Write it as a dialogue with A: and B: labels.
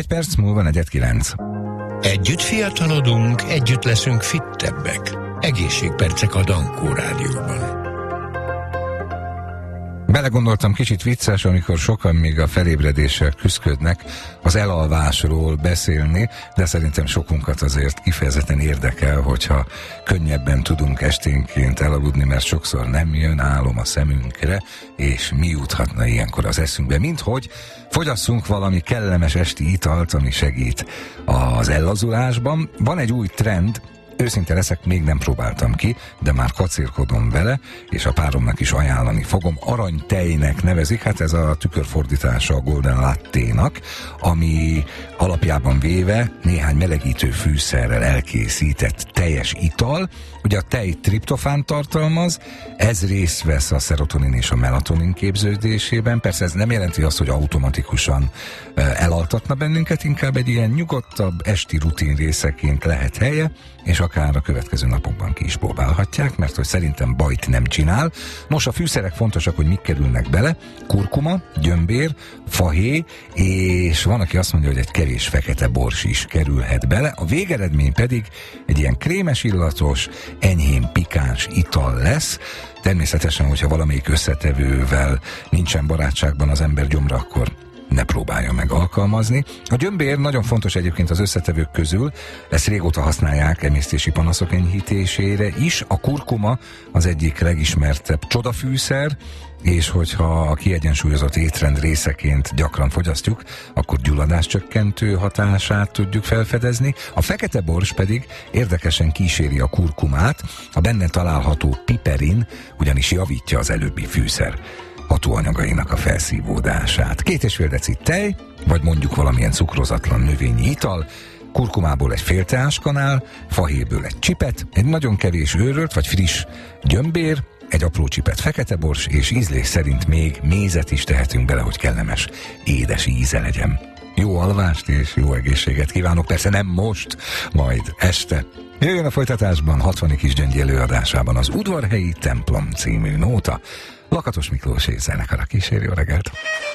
A: perc múlva 8:45.
B: Együtt fiatalodunk, együtt leszünk fittebbek. Egészségpercek a Dankó Rádióban.
A: Belegondoltam, kicsit vicces, amikor sokan még a felébredéssel küszködnek az elalvásról beszélni, de szerintem sokunkat azért kifejezetten érdekel, hogyha könnyebben tudunk esténként elaludni, mert sokszor nem jön álom a szemünkre, és mi juthatna ilyenkor az eszünkbe, minthogy fogyasszunk valami kellemes esti italt, ami segít az ellazulásban. Van egy új trend, őszinte leszek, még nem próbáltam ki, de már kacérkodom vele, és a páromnak is ajánlani fogom. Aranytejnek nevezik, hát ez a tükörfordítása a Golden Latte-nak, ami alapjában véve néhány melegítő fűszerrel elkészített teljes ital. Ugye a tej triptofánt tartalmaz, ez részt vesz a szerotonin és a melatonin képződésében. Persze ez nem jelenti azt, hogy automatikusan elaltatna bennünket, inkább egy ilyen nyugodtabb esti rutin részeként lehet helye, és akár a következő napokban ki is próbálhatják, mert hogy szerintem bajt nem csinál. Nos, a fűszerek fontosak, hogy mik kerülnek bele: kurkuma, gyömbér, fahéj, és van, aki azt mondja, hogy egy kevés fekete bors is kerülhet bele. A végeredmény pedig egy ilyen krémes illatos, enyhén pikáns ital lesz. Természetesen, hogyha valamelyik összetevővel nincsen barátságban az ember gyomra, akkor ne próbálja meg alkalmazni. A gyömbér nagyon fontos egyébként az összetevők közül, ezt régóta használják emésztési panaszok enyhítésére is. A kurkuma az egyik legismertebb csodafűszer, és hogyha a kiegyensúlyozott étrend részeként gyakran fogyasztjuk, akkor gyulladáscsökkentő hatását tudjuk felfedezni. A fekete bors pedig érdekesen kíséri a kurkumát, a benne található piperin ugyanis javítja az előbbi fűszer hatóanyagainak a felszívódását. 2,5 deci tej, vagy mondjuk valamilyen cukrozatlan növényi ital, kurkumából egy fél teáskanál, fahéjből egy csipet, egy nagyon kevés őrölt vagy friss gyömbér, egy apró csipet fekete bors, és ízlés szerint még mézet is tehetünk bele, hogy kellemes, édes íze legyen. Jó alvást és jó egészséget kívánok, persze nem most, majd este. Jöjjön a folytatásban 60. Kisgyöngyi előadásában az Udvarhelyi templom című nóta. Lakatos Miklós és zenekara kíséri. Jó reggelt!